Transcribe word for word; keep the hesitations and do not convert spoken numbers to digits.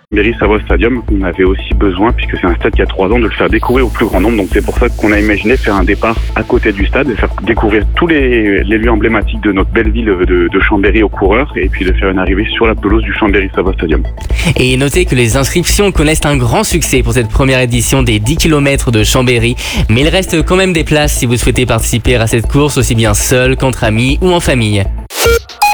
Chambéry Savoie Stadium, on avait aussi besoin, puisque c'est un stade qui a trois ans, de le faire découvrir au plus grand nombre. Donc c'est pour ça qu'on a imaginé faire un départ à côté du stade et faire découvrir tous les, les lieux emblématiques de notre belle ville de, de Chambéry aux coureurs, et puis de faire une arrivée sur la pelouse du Chambéry Savoie Stadium. Et notez que les inscriptions connaissent un grand succès pour cette première édition des dix kilomètres de Chambéry. Mais il reste quand même des places si vous souhaitez participer à cette course, aussi bien seul qu'entre amis ou en famille.